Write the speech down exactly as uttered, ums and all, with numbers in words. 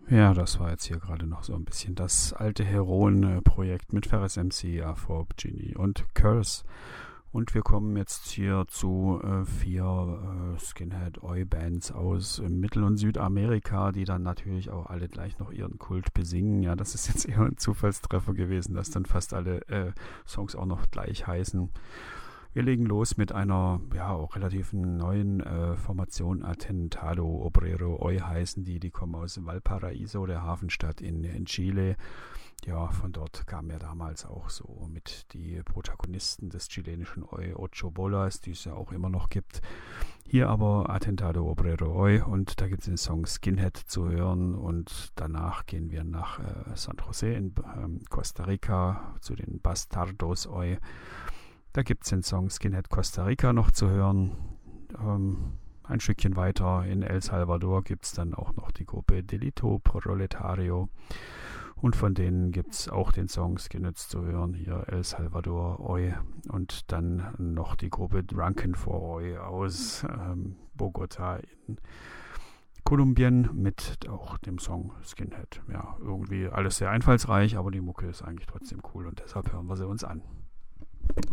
Ja, das war jetzt hier gerade noch so ein bisschen das alte Heroen-Projekt mit Ferris M C, Afrob, Genie und Curse. Und wir kommen jetzt hier zu äh, vier äh, Skinhead-Oi-Bands aus äh, Mittel- und Südamerika, die dann natürlich auch alle gleich noch ihren Kult besingen. Ja, das ist jetzt eher ein Zufallstreffer gewesen, dass dann fast alle äh, Songs auch noch gleich heißen. Wir legen los mit einer ja auch relativ neuen äh, Formation. Atentado Obrero Oi heißen die. Die kommen aus Valparaiso, der Hafenstadt in, in Chile. Ja, von dort kamen ja damals auch so mit die Protagonisten des chilenischen Oi, Ocho Bolas, die es ja auch immer noch gibt. Hier aber Atentado Obrero Oi und da gibt es den Song Skinhead zu hören und danach gehen wir nach äh, San José in ähm, Costa Rica zu den Bastardos Oi. Da gibt es den Song Skinhead Costa Rica noch zu hören. Ähm, ein Stückchen weiter in El Salvador gibt es dann auch noch die Gruppe Delito Proletario. Und von denen gibt es auch den Song Skinhead zu hören. Hier El Salvador Oi. Und dann noch die Gruppe Drunken for Oi aus ähm, Bogota in Kolumbien mit auch dem Song Skinhead. Ja, irgendwie alles sehr einfallsreich, aber die Mucke ist eigentlich trotzdem cool und deshalb hören wir sie uns an.